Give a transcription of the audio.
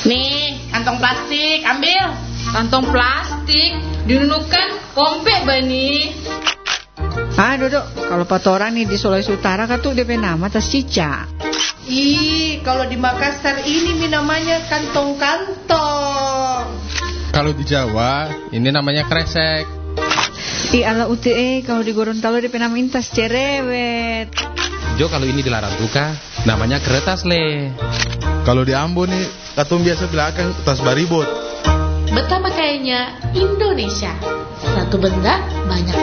Nih, kantong plastik, ambil. Kantong plastik dinunukan kompek bani. Duduk, kalau patoran nih di Sulawesi Utara kan tuh DP nama tas cica. Kalau di Makassar ini namanya kantong-kantong. Kalau di Jawa ini namanya kresek. Ala UTE, kalau di Gorontalo DP nama tas cerewet. Jo, kalau ini dilarang tuka namanya kertas le. Kalau di Ambon nih katong biasa bilang tas baribot. Betapa kayaknya Indonesia. Satu benda banyak